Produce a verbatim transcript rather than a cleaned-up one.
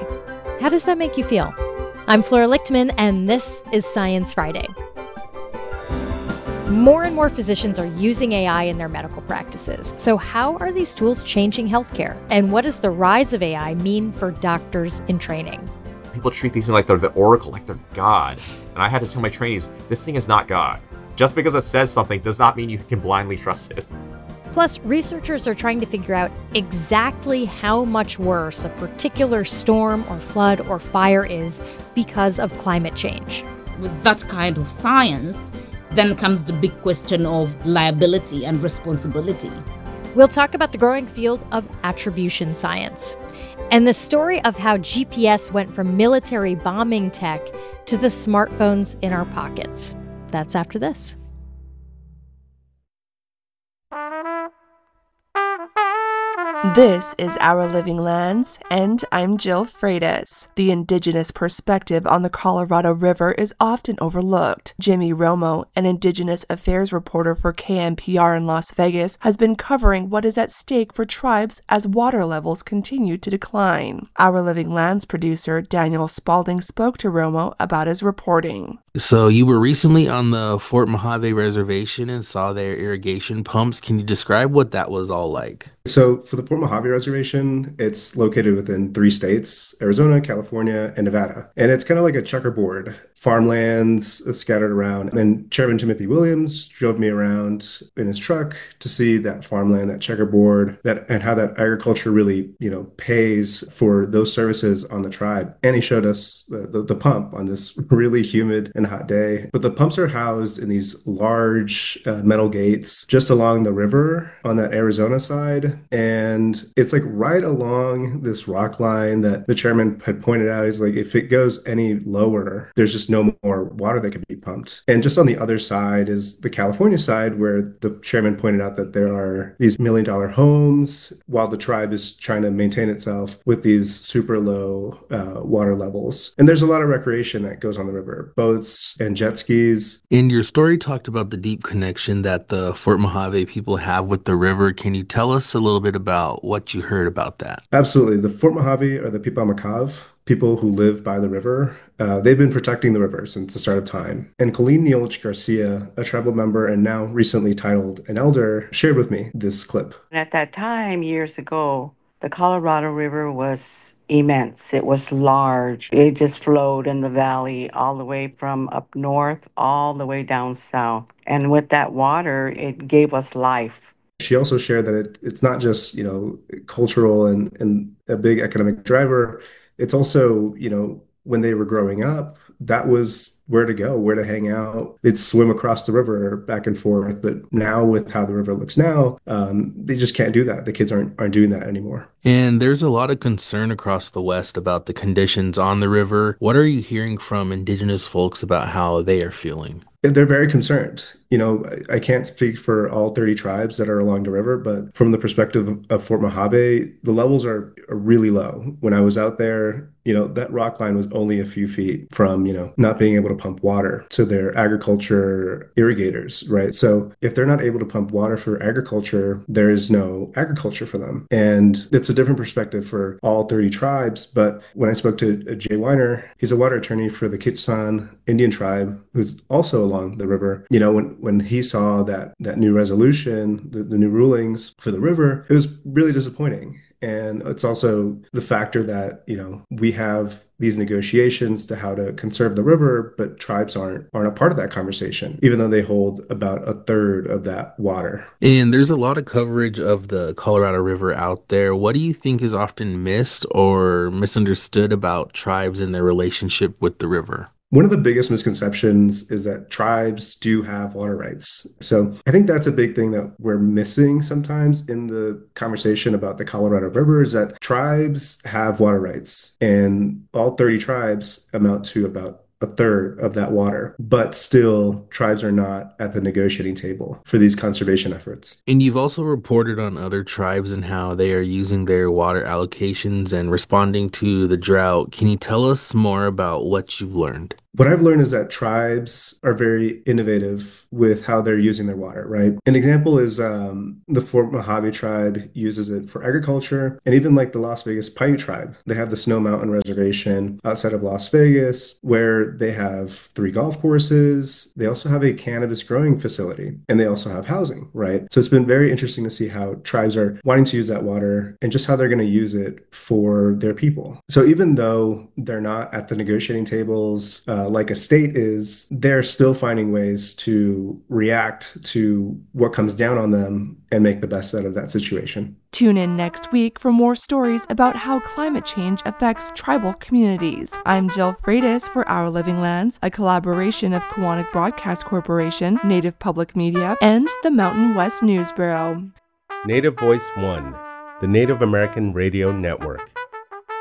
How does that make you feel? I'm Flora Lichtman, and this is Science Friday. More and more physicians are using A I in their medical practices. So how are these tools changing healthcare? And what does the rise of A I mean for doctors in training? People treat these things like they're the oracle, like they're God. And I had to tell my trainees, this thing is not God. Just because it says something does not mean you can blindly trust it. Plus, researchers are trying to figure out exactly how much worse a particular storm or flood or fire is because of climate change. With that kind of science, then comes the big question of liability and responsibility. We'll talk about the growing field of attribution science and the story of how G P S went from military bombing tech to the smartphones in our pockets. That's after this. This is Our Living Lands, and I'm Jill Freitas. The Indigenous perspective on the Colorado River is often overlooked. Jimmy Romo, an Indigenous affairs reporter for K N P R in Las Vegas, has been covering what is at stake for tribes as water levels continue to decline. Our Living Lands producer Daniel Spalding spoke to Romo about his reporting. So you were recently on the Fort Mojave Reservation and saw their irrigation pumps. Can you describe what that was all like? So for the Fort Mojave Reservation, it's located within three states, Arizona, California, and Nevada. And it's kind of like a checkerboard, farmlands scattered around. And Chairman Timothy Williams drove me around in his truck to see that farmland, that checkerboard, that and how that agriculture really, you know, pays for those services on the tribe. And he showed us the, the, the pump on this really humid and hot day. But the pumps are housed in these large uh, metal gates just along the river on that Arizona side. And it's like right along this rock line that the chairman had pointed out. He's like, if it goes any lower, there's just no more water that can be pumped. And just on the other side is the California side, where the chairman pointed out that there are these million dollar homes while the tribe is trying to maintain itself with these super low uh, water levels. And there's a lot of recreation that goes on the river, boats and jet skis. And your story talked about the deep connection that the Fort Mojave people have with the river. Can you tell us a little bit about what you heard about that? Absolutely. The Fort Mojave are the Pipamakav, people who live by the river. Uh, they've been protecting the river since the start of time. And Colleen Neolch Garcia, a tribal member and now recently titled an elder, shared with me this clip. At that time, years ago, the Colorado River was immense. It was large. It just flowed in the valley all the way from up north, all the way down south. And with that water, it gave us life. She also shared that it, it's not just, you know, cultural and, and a big economic driver. It's also, you know, when they were growing up, that was where to go, where to hang out. They'd swim across the river back and forth. But now with how the river looks now, um, they just can't do that. The kids aren't aren't doing that anymore. And there's a lot of concern across the West about the conditions on the river. What are you hearing from Indigenous folks about how they are feeling? They're very concerned. You know, I can't speak for all thirty tribes that are along the river, but from the perspective of Fort Mojave, the levels are, are really low. When I was out there, you know, that rock line was only a few feet from, you know, not being able to pump water to their agriculture irrigators, right? So if they're not able to pump water for agriculture, there is no agriculture for them. And it's a different perspective for all thirty tribes. But when I spoke to Jay Weiner, he's a water attorney for the Kichsan Indian tribe, who's also along the river. You know, when, when he saw that that new resolution, the, the new rulings for the river, it was really disappointing. And it's also the factor that, you know, we have these negotiations to how to conserve the river, but tribes aren't aren't a part of that conversation, even though they hold about a third of that water. And there's a lot of coverage of the Colorado River out there. What do you think is often missed or misunderstood about tribes and their relationship with the river? One of the biggest misconceptions is that tribes do have water rights. So I think that's a big thing that we're missing sometimes in the conversation about the Colorado River, is that tribes have water rights, and all thirty tribes amount to about a third of that water, but still tribes are not at the negotiating table for these conservation efforts. And you've also reported on other tribes and how they are using their water allocations and responding to the drought. Can you tell us more about what you've learned? What I've learned is that tribes are very innovative with how they're using their water, right? An example is um, the Fort Mojave tribe uses it for agriculture, and even like the Las Vegas Paiute tribe. They have the Snow Mountain Reservation outside of Las Vegas where they have three golf courses. They also have a cannabis growing facility, and they also have housing, right? So it's been very interesting to see how tribes are wanting to use that water and just how they're going to use it for their people. So even though they're not at the negotiating tables uh, like a state is, they're still finding ways to react to what comes down on them and make the best out of that situation. Tune in next week for more stories about how climate change affects tribal communities. I'm Jill Freitas for Our Living Lands, a collaboration of Kiwanis Broadcast Corporation, Native Public Media, and the Mountain West News Bureau. Native Voice One, the Native American Radio Network.